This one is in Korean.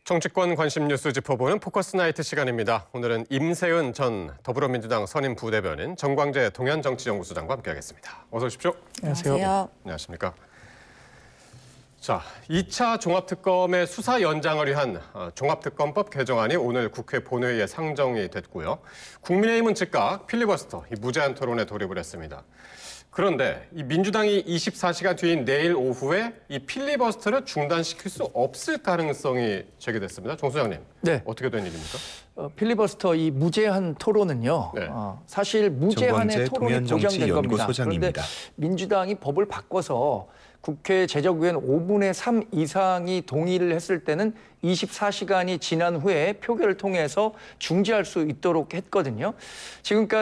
정치권 관심 뉴스 짚어보는 포커스 나이트 시간입니다. 오늘은 임세은 전 더불어민주당 선임 부대변인, 정광재 동현정치연구소장과 함께하겠습니다. 어서 오십시오. 안녕하세요. 안녕하십니까. 자, 2차 종합특검의 수사 연장을 위한 종합특검법 개정안이 오늘 국회 본회의에 상정이 됐고요. 국민의힘은 즉각 필리버스터, 무제한 토론에 돌입을 했습니다. 그런데 이 민주당이 24시간 뒤인 내일 오후에 이 필리버스터를 중단시킬 수 없을 가능성이 제기됐습니다. 정 소장님, 네. 어떻게 된 일입니까? 필리버스터 이 무제한 토론은요. 네. 사실 무제한의 토론이 보장된 겁니다. 그런데 민주당이 법을 바꿔서 국회 제적의원 5분의 3 이상이 동의를 했을 때는 24시간이 지난 후에 표결을 통해서 중지할 수 있도록 했거든요. 지금까지